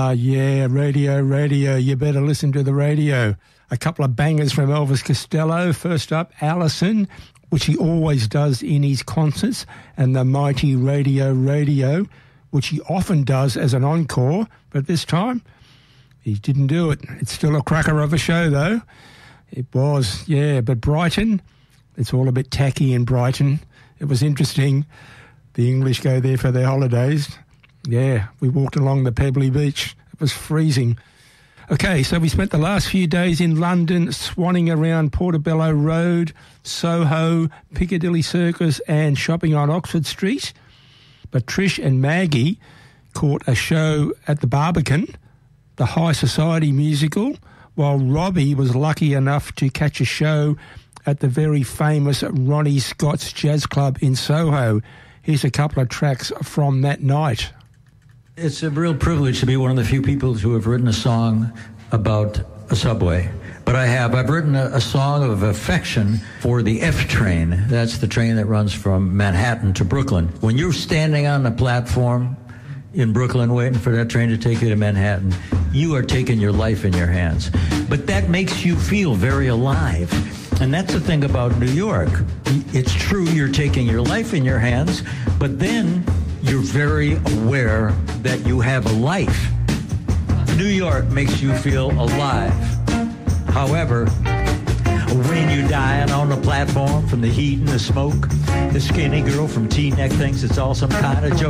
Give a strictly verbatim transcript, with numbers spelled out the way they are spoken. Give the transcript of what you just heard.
Uh, yeah, radio, radio. You better listen to the radio. A couple of bangers from Elvis Costello. First up, Allison, which he always does in his concerts, and the mighty Radio, Radio, which he often does as an encore, but this time he didn't do it. It's still a cracker of a show, though. It was, yeah, but Brighton, it's all a bit tacky in Brighton. It was interesting. The English go there for their holidays. Yeah, we walked along the pebbly beach. It was freezing. Okay, so we spent the last few days in London, swanning around Portobello Road, Soho, Piccadilly Circus, and shopping on Oxford Street. But Trish and Maggie caught a show at the Barbican, the High Society musical, while Robbie was lucky enough to catch a show at the very famous Ronnie Scott's Jazz Club in Soho. Here's a couple of tracks from that night. It's a real privilege to be one of the few people who have written a song about a subway. But I have. I've written a, a song of affection for the F train. That's the train that runs from Manhattan to Brooklyn. When you're standing on the platform in Brooklyn waiting for that train to take you to Manhattan, you are taking your life in your hands. But that makes you feel very alive. And that's the thing about New York. It's true you're taking your life in your hands, but then you're very aware that you have a life. New York makes you feel alive. However, when you're dying on the platform from the heat and the smoke, the skinny girl from T-Neck thinks it's all some kind of joke.